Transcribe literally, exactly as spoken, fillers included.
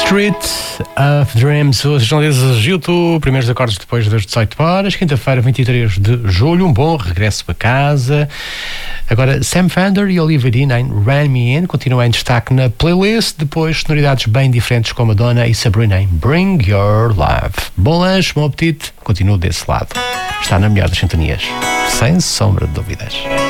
Street of Dreams, os jornalistas YouTube, primeiros acordes depois das dezoito horas, quinta-feira, vinte e três de julho, um bom regresso a casa. Agora, Sam Fender e Olivia Dean em Run Me In, continua em destaque na playlist, depois sonoridades bem diferentes com Madonna e Sabrina em Bring Your Love. Bom lanche, bom apetite, continuo desse lado. Está na melhor das sintonias, sem sombra de dúvidas.